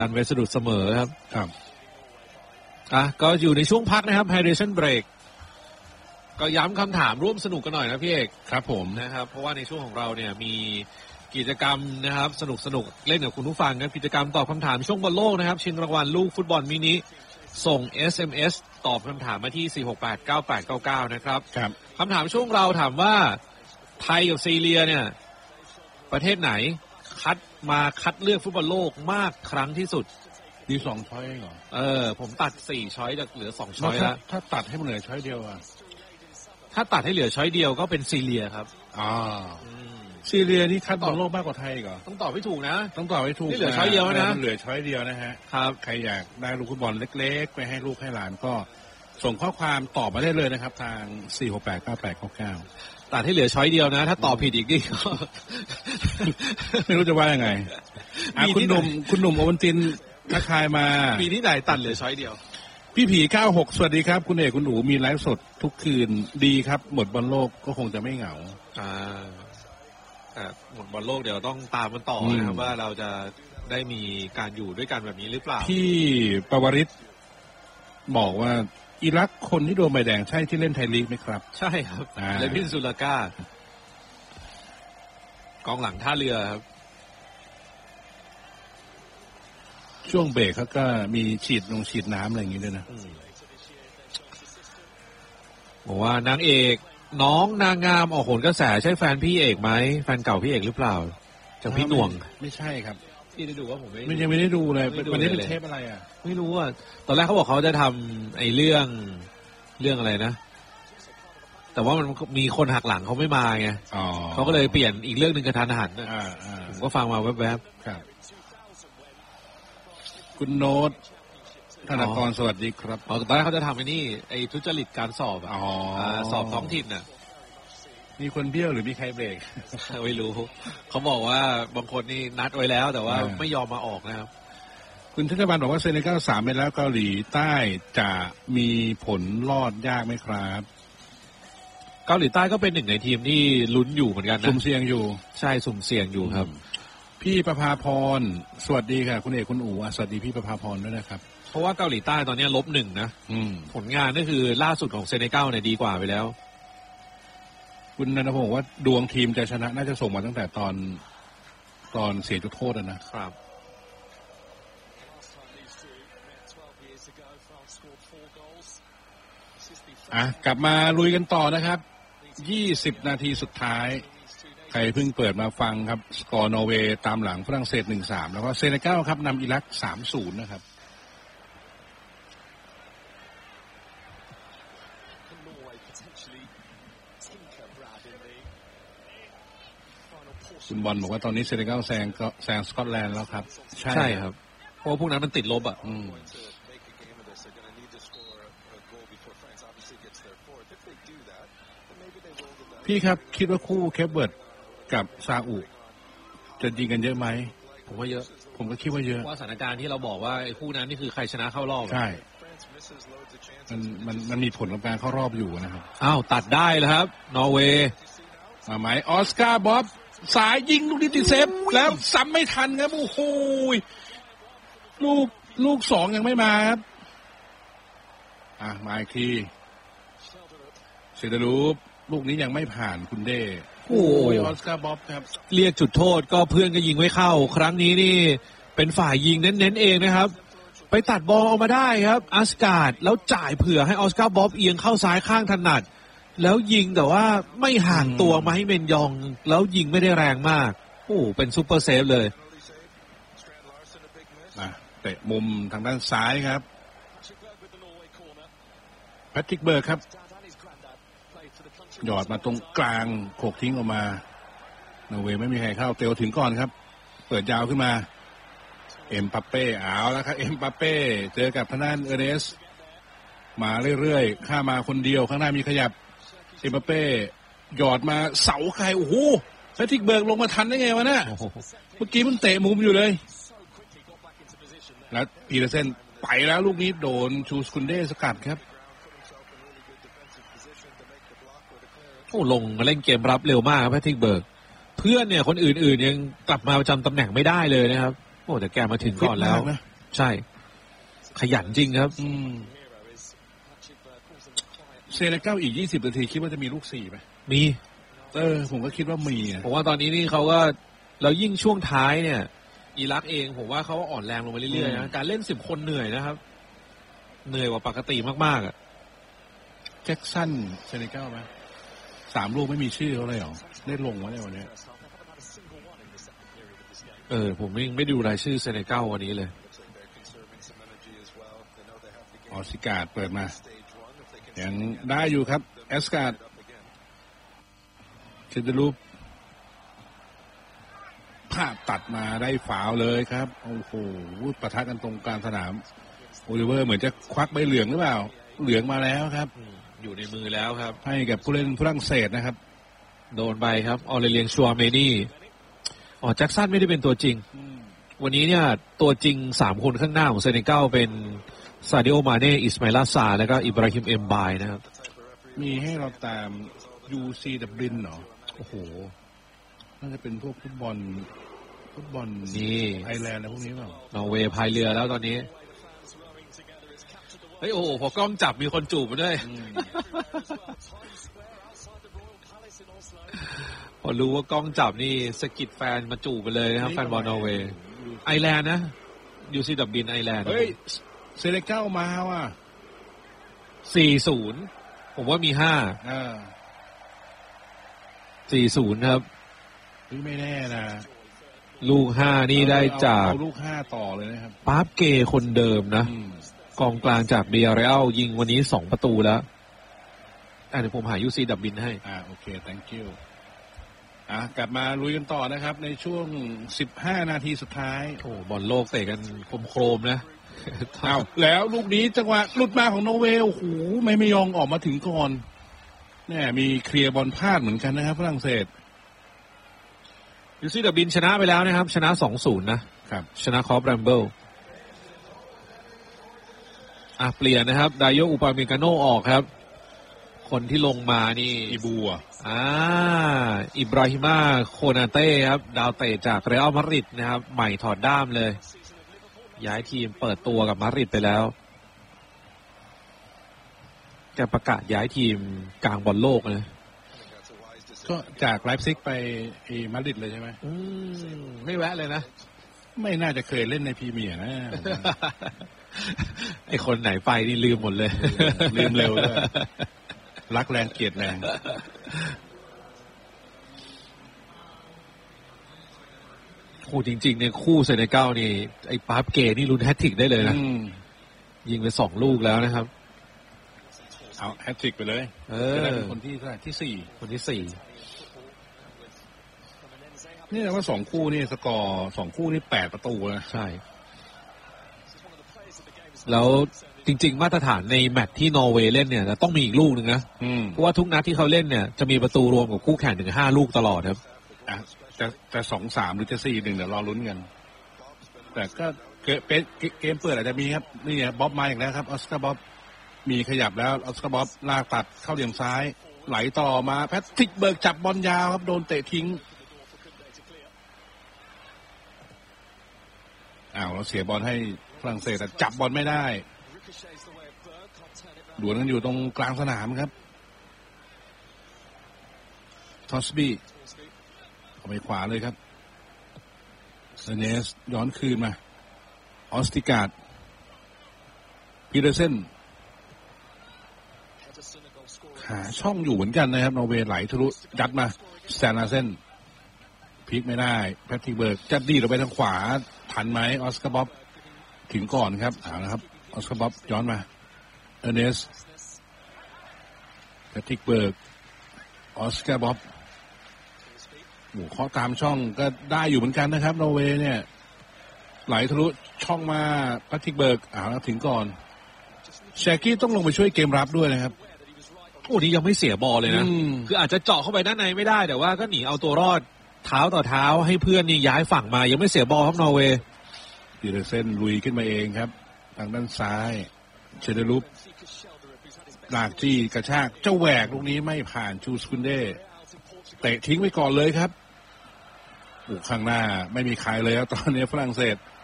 การไปสะดุดเสมอครับก็อยู่ในช่วงพักนะครับ hydration break ก็ย้ำคำถามร่วมสนุกกันหน่อยนะพี่เอกครับผมนะครับเพราะว่าในช่วงของเราเนี่ยมีกิจกรรมนะครับสนุกเล่นกับคุณผู้ฟังนะกิจกรรมตอบคำถามช่วงบอลโลกนะครับชิงรางวัลลูกฟุตบอลมินิส่ง SMS ตอบคำถามมาที่4689899นะครับคำถามช่วงเราถามว่าไทยกับซีเรียเนี่ยประเทศไหนคัดเลือกฟุตบอลโลกมากครั้งที่สุดมี2ช้อยเหรอผมตัด4ช้อยจากเหลือ2ช้อยแล้วถ้าตัดให้มันเหลือช้อยเดียวถ้าตัดให้เหลือช้อยเดียวก็เป็นซีเรียครับซีเรียนี่คัดบอลโลกมากกว่าไทยเหรอต้องตอบให้ถูกนะต้องตอบให้ถูกนี่เหลือช้อยเดียวนะเหลือช้อยเดียวนะฮะครับใครอยากได้ลูกฟุตบอลเล็กๆไปให้ลูกให้หลานก็ส่งข้อความตอบมาได้เลยนะครับทาง4689899 ตัดให้เหลือช้อยเดียวนะถ้าตอบผิดอีกนี่ก็ไม่รู้จะว่ายังไงคุณหนุ่มโอวันตินทักทายมาปีที่ไหนตัดเหลือช้อยเดียวพี่ผี96สวัสดีครับคุณเอกคุณอู๋มีไลฟ์สดทุกคืนดีครับหมดบอลโลกก็คงจะไม่เหงาหมดบอลโลกเดี๋ยวต้องตามมันต่อนะครับว่าเราจะได้มีการอยู่ด้วยกันแบบนี้หรือเปล่าพี่ปวริศบอกว่าอิรักคนที่โดนใบแดงใช่ที่เล่นไทยลีกไหมครับใช่ครับเลวินซูลาก้ากองหลังท่าเรือครับช่วงเบรกเขาก็มีฉีดน้ำอะไรอย่างนี้ด้วยนะบอกว่านางเอกน้องนางงามออกโหนกระแสใช่แฟนพี่เอกไหมแฟนเก่าพี่เอกหรือเปล่าจากพี่หน่วงไม่ใช่ครับพี่ได้ดูว่าผมยังไม่ได้ดูเลยวันนี้เป็นเทปอะไรไม่รู้อ่ะตอนแรกเขาบอกเขาจะทำไอ้เรื่องอะไรนะแต่ว่ามันมีคนหักหลังเขาไม่มาไงเขาก็เลยเปลี่ยนอีกเรื่องนึงกระทันหันผมก็ฟังมาแวบๆครับคุณโน้ตธนากรสวัสดีครับตอนแรกเขาจะทำไอ้ทุจริตการสอบสอบท้องถิ่นน่ะมีคนเบี้ยวหรือมีใครเบรกไม่รู้เขาบอกว่าบางคนนี่นัดไว้แล้วแต่ว่าไม่ยอมมาออกนะครับคุณธนบันบอกว่าเซเนกัล3ไปแล้วเกาหลีใต้จะมีผลรอดยากไหมครับเกาหลีใต้ก็เป็นหนึ่งในทีมที่ลุ้นอยู่เหมือนกันนะสุ่มเสี่ยงอยู่ใช่สุ่มเสี่ยงอยู่ครับพี่ประภาพรสวัสดีค่ะคุณเอกคุณอู๋สวัสดีพี่ประภาพรด้วยนะครับเพราะว่าเกาหลีใต้ตอนนี้-1นะผลงานก็คือล่าสุดของเซเนกัลเนี่ยดีกว่าไปแล้วคุณนันทพงศ์บอกว่าดวงทีมจะชนะน่าจะส่งมาตั้งแต่ตอนเสียจุดโทษนะครับกลับมาลุยกันต่อนะครับ20นาทีสุดท้ายใครเพิ่งเปิดมาฟังครับสกอร์นอร์เวย์ตามหลังฝรั่งเศส 1-3 แล้วก็เซเนกัลครับนำอิรัก 3-0 นะครับคุณบอลบอกว่าตอนนี้เซเนกัลแซงสกอตแลนด์แล้วครับใช่ครับเพราะพวกนั้นมันติดลบพี่ครับคิดว่าคู่เคปเวิร์ดกับซาอุจะยิงกันเยอะไหมผมว่าเยอะผมก็คิดว่าเยอะว่าสถานการณ์ที่เราบอกว่าไอ้คู่นั้นนี่คือใครชนะเข้ารอบใช่มันมีผลกับการเข้ารอบอยู่นะครับตัดได้แล้วครับนอร์เวย์หมายออสการ์บ๊อบสายยิงลูกนี้ติดเซฟแล้วซ้ำไม่ทันครับโอ้โหลูก2ยังไม่มาครับมาอีกทีเซเดรูปลูกนี้ยังไม่ผ่านคุณเด้โอ้ยออสการ์บ๊อบครับเรียกจุดโทษก็เพื่อนก็ยิงไม่เข้าครั้งนี้นี่เป็นฝ่ายยิงเน้นๆเองนะครับไปตัดบอลออกมาได้ครับออสการ์แล้วจ่ายเผื่อให้ออสการ์บ๊อบเอียงเข้าซ้ายข้างถนัดแล้วยิงแต่ว่าไม่ห่างตัวมาให้เมนยองแล้วยิงไม่ได้แรงมากเป็นซุปเปอร์เซฟเลยเตะมุมทางด้านซ้ายครับแพทริกเบิร์กครับหยอดมาตรงกลางโขกทิ้งออกมานอร์เวย์ไม่มีใครเข้าเตลถึงก่อนครับเปิดยาวขึ้นมาเอ็มบัปเป้เอาแล้วครับเอ็มบัปเป้เจอกับทางด้านเอเนสมาเรื่อยๆข้ามาคนเดียวข้างหน้ามีขยับเอ็มบัปเป้หยอดมาเสาใครโอ้โหแพทริกเบิร์กลงมาทันได้ไงวะเนี่ยเมื่อกี้มันเตะมุมอยู่เลยแล้วปีเตอร์เซนไปแล้วลูกนี้โดนชูสกุนเดสกัดครับลงมาเล่นเกมรับเร็วมากครับแพทริกเบิร์กเพื่อนเนี่ยคนอื่นๆยังกลับมาประจำตำแหน่งไม่ได้เลยนะครับแต่แกมาถึงก่อนแล้วใช่ขยันจริงครับเซเนกัลอีก20 นาทีคิดว่าจะมีลูก4ไหมมีผมก็คิดว่ามีผมว่าตอนนี้นี่เขาก็แล้วยิ่งช่วงท้ายเนี่ยอิรักเองผมว่าเขาอ่อนแรงลงไปเรื่อยๆนะการเล่น10 คนเหนื่อยนะครับเหนื่อยกว่าปกติมากๆอ่ะแจ็คสันเซเนกัลไหม3 ลูกไม่มีชื่อเขาเลยเหรอได้ลงวะเนี่ยวันนี้ผมไม่ดูรายชื่อเซเนกัลวันนี้เลยออสการ์ดเปิดมายังได้อยู่ครับเอสการ์ดเชนเดลูปภาพตัดมาได้ฝาวเลยครับโอ้โหปะทะกันตรงกลางสนามโอลิเวอร์เหมือนจะควักใบเหลืองหรือเปล่าเหลืองมาแล้วครับอยู่ในมือแล้วครับให้กับผู้เล่นฝรั่งเศสนะครับโดนไปครับออเรเลียงชัวเมนี่แจ็คสันไม่ได้เป็นตัวจริงวันนี้เนี่ยตัวจริง3 คนข้างหน้าของเซเนกัลเป็นซาดิโอมาเน่อิสมาอิล ซาแล้วก็อิบราฮิมเอ็มบายนะครับมีให้เราตามยูซีดับลินเหรอโอ้โหน่าจะเป็นพวกฟุตบอลนี่ไอร์แลนด์อะไรพวกนี้เปล่านอร์เวย์พายเรือแล้วตอนนี้เฮ้ยโอ้พอกล้องจับมีคนจูบมาด้วยพอรู้ว่ากล้องจับนี่สกิดแฟนมาจูบไปเลยนะครับแฟนบอลนอร์เวย์ไอร์แลนด์นะยูซีดับลินไอร์แลนด์เฮ้ยเซเนกัลมาว่ะ 40ผมว่ามี40ครับไม่แน่นะลูก5นี่ได้จากลูก5ต่อเลยนะครับปาร์ฟเกย์คนเดิมนะกองกลางจากเบียร์เรอัลยิงวันนี้2 ประตูแล้วเดี๋ยวผมหายูซีดับบินให้โอเค thank you กลับมาลุยกันต่อนะครับในช่วง15 นาทีสุดท้ายบอลโลกเตะกันโครมๆนะแล้วลูกนี้จังหวะหลุดมาของนอร์เวย์โอ้โหไม่ยอมออกมาถึงก่อนเนี่ยมีเคลียร์บอลพลาดเหมือนกันนะครับฝรั่งเศสยูซีดับบินชนะไปแล้วนะครับชนะ 2-0 นะครับชนะคอฟแรมเบิลเปลี่ยนนะครับไดโยอุปาเมกาโนออกครับคนที่ลงมานี่อิบูอิบราฮิมาโคนาเต้ครับดาวเตะจากเรอัลมาดริดนะครับใหม่ถอดด้ามเลยย้ายทีมเปิดตัวกับมาดริดไปแล้วจะประกาศย้ายทีมกลางบอลโลกเลยก็จากไลฟ์ซิกไปมาดริดเลยใช่ไหมไม่แวะเลยนะไม่น่าจะเคยเล่นในพรีเมียร์นะไอคนไหนไปนี่ลืมหมดเลยลืมเร็วเลยรักแรงเกลียดแรงจริงๆเนี่ยคู่เซเนกัลนี่ไอ้ปาร์ฟเกย์นี่ลุ้นแฮตทริกได้เลยนะยิงไป2 ลูกแล้วนะครับเอาแฮตทริกไปเลยจะได้เป็นคนที่4 คนที่ 4นี่แปลว่า2 คู่นี่สกอร์2 คู่นี่8 ประตูนะใช่แล้วจริงๆมาตรฐานในแมตช์ที่นอร์เวย์เล่นเนี่ยต้องมีอีกลูกนึงนะเพราะว่าทุกนัดที่เขาเล่นเนี่ยจะมีประตูรวมกับคู่แข่งถึง5 ลูกตลอดครับจะ 2-3 หรือจะ 4-1 เดี๋ยวรอลุ้นกันแต่ก็เกมเปิดอาจจะมีครับนี่บ๊อบมาอีกแล้วครับออสการ์บ๊อบมีขยับแล้วออสการ์บ๊อบลากตัดเข้าเหลี่ยมซ้ายไหลต่อมาแพทริกเบิร์กจับบอลยาวครับโดนเตะทิ้งเราเสียบอลให้ฝรั่งเศสแต่จับบอลไม่ได้ดวลกันอยู่ตรงกลางสนามครับทอสบี้เอาไปขวาเลยครับเนสย้อนคืนมาออสติการ์ดพีเดอร์เซนหาช่องอยู่เหมือนกันนะครับนอร์เวย์ไหลทะลุยัดมาสแตนนาเซนพลิกไม่ได้แพทริกเบิร์กจะดีดออกไปทางขวาทันไหมออสการ์บ๊อบถึงก่อนครับนะครับออสการ์บ๊อบย้อนมาเนสแพทริกเบิร์กออสการ์บ๊อบเคาะตามช่องก็ได้อยู่เหมือนกันนะครับนอร์เวย์เนี่ยไหลทะลุช่องมาแพทริกเบิร์กแล้วถึงก่อนแชกกี้ต้องลงไปช่วยเกมรับด้วยนะครับนี่ยังไม่เสียบอลเลยนะคืออาจจะเจาะเข้าไปด้านในไม่ได้แต่ว่าก็หนีเอาตัวรอดเท้าต่อเท้าให้เพื่อนนี่ย้ายฝั่งมายังไม่เสียบอลครับนอร์เวย์พีเดอร์เซนลุยขึ้นมาเองครับทางด้านซ้ายเชเดลุปลากจี้กระชากเจ้าแหวกลูกนี้ไม่ผ่านชูสคุนเด้เตะทิ้งไว้ก่อนเลยครับข้างหน้าไม่มีใครเลยครับตอนนี้ฝรั่งเศส